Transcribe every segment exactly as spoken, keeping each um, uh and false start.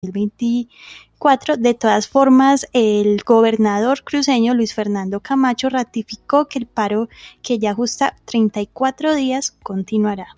mil veinticuatro. De todas formas, el gobernador cruceño Luis Fernando Camacho ratificó que el paro, que ya ajusta treinta y cuatro días, continuará.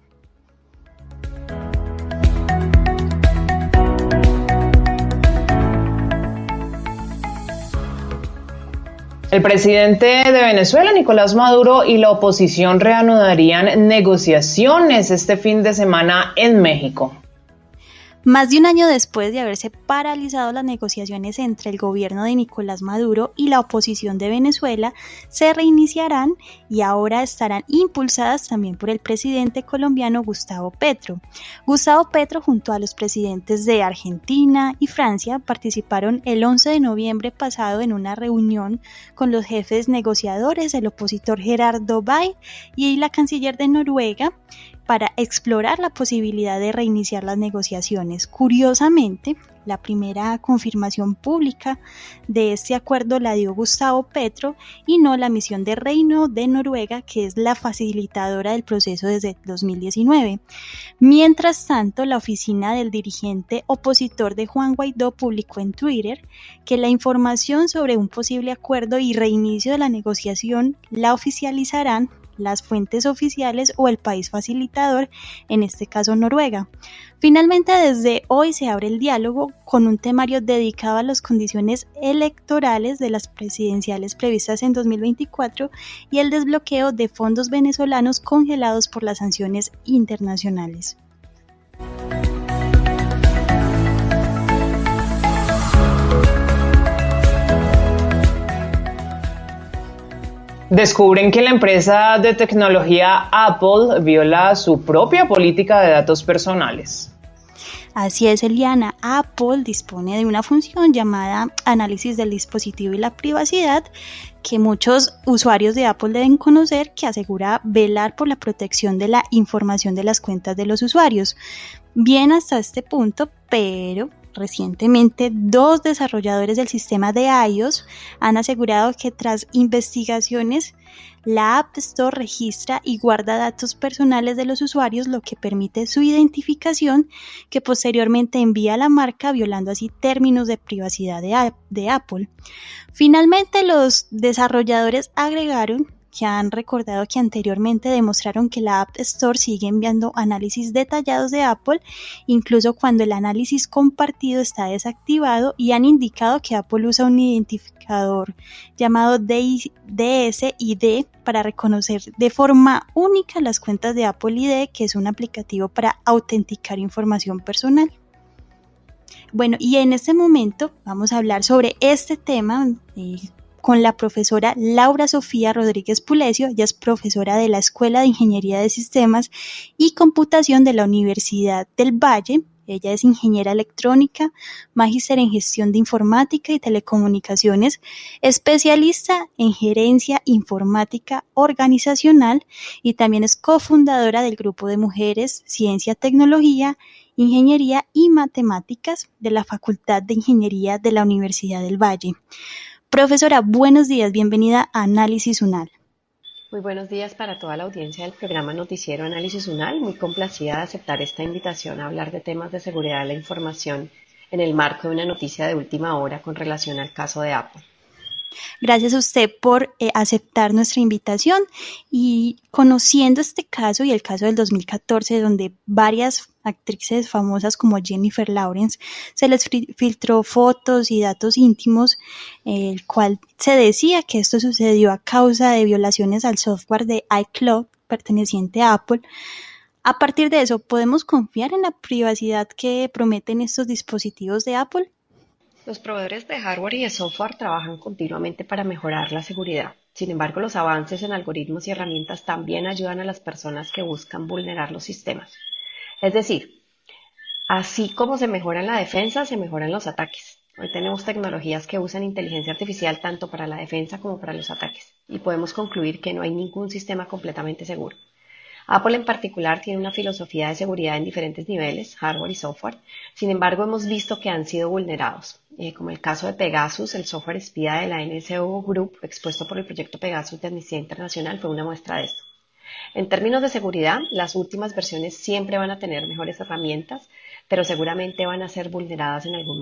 El presidente de Venezuela, Nicolás Maduro, y la oposición reanudarían negociaciones este fin de semana en México. Más de un año después de haberse paralizado las negociaciones entre el gobierno de Nicolás Maduro y la oposición de Venezuela, se reiniciarán y ahora estarán impulsadas también por el presidente colombiano Gustavo Petro. Gustavo Petro, junto a los presidentes de Argentina y Francia, participaron el once de noviembre pasado en una reunión con los jefes negociadores, el opositor Gerardo Bay y la canciller de Noruega, para explorar la posibilidad de reiniciar las negociaciones. Curiosamente, la primera confirmación pública de este acuerdo la dio Gustavo Petro y no la misión de Reino de Noruega, que es la facilitadora del proceso desde dos mil diecinueve. Mientras tanto, la oficina del dirigente opositor de Juan Guaidó publicó en Twitter que la información sobre un posible acuerdo y reinicio de la negociación la oficializarán las fuentes oficiales o el país facilitador, en este caso Noruega. Finalmente, desde hoy se abre el diálogo con un temario dedicado a las condiciones electorales de las presidenciales previstas en dos mil veinticuatro y el desbloqueo de fondos venezolanos congelados por las sanciones internacionales. Descubren que la empresa de tecnología Apple viola su propia política de datos personales. Así es, Eliana. Apple dispone de una función llamada análisis del dispositivo y la privacidad, que muchos usuarios de Apple deben conocer, que asegura velar por la protección de la información de las cuentas de los usuarios. Bien hasta este punto, pero recientemente, dos desarrolladores del sistema de iOS han asegurado que tras investigaciones, la App Store registra y guarda datos personales de los usuarios, lo que permite su identificación, que posteriormente envía a la marca, violando así términos de privacidad de, de Apple. Finalmente, los desarrolladores agregaron que han recordado que anteriormente demostraron que la App Store sigue enviando análisis detallados de Apple, incluso cuando el análisis compartido está desactivado, y han indicado que Apple usa un identificador llamado D S I D para reconocer de forma única las cuentas de Apple I D, que es un aplicativo para autenticar información personal. Bueno, y en este momento vamos a hablar sobre este tema eh, con la profesora Laura Sofía Rodríguez Pulecio. Ella es profesora de la Escuela de Ingeniería de Sistemas y Computación de la Universidad del Valle. Ella es ingeniera electrónica, magíster en gestión de informática y telecomunicaciones, especialista en gerencia informática organizacional, y también es cofundadora del grupo de mujeres Ciencia, Tecnología, Ingeniería y Matemáticas de la Facultad de Ingeniería de la Universidad del Valle. Profesora, buenos días, bienvenida a Análisis UNAL. Muy buenos días para toda la audiencia del programa Noticiero Análisis UNAL. Muy complacida de aceptar esta invitación a hablar de temas de seguridad de la información en el marco de una noticia de última hora con relación al caso de Apple. Gracias a usted por eh, aceptar nuestra invitación, y conociendo este caso y el caso del dos mil catorce, donde varias actrices famosas como Jennifer Lawrence se les filtró fotos y datos íntimos, eh, el cual se decía que esto sucedió a causa de violaciones al software de iCloud perteneciente a Apple. A partir de eso, ¿podemos confiar en la privacidad que prometen estos dispositivos de Apple? Los proveedores de hardware y de software trabajan continuamente para mejorar la seguridad. Sin embargo, los avances en algoritmos y herramientas también ayudan a las personas que buscan vulnerar los sistemas. Es decir, así como se mejora la defensa, se mejoran los ataques. Hoy tenemos tecnologías que usan inteligencia artificial tanto para la defensa como para los ataques, y podemos concluir que no hay ningún sistema completamente seguro. Apple en particular tiene una filosofía de seguridad en diferentes niveles, hardware y software. Sin embargo, hemos visto que han sido vulnerados, eh, como el caso de Pegasus, el software espía de la N S O Group, expuesto por el proyecto Pegasus de Amnistía Internacional, fue una muestra de esto. En términos de seguridad, las últimas versiones siempre van a tener mejores herramientas, pero seguramente van a ser vulneradas en algún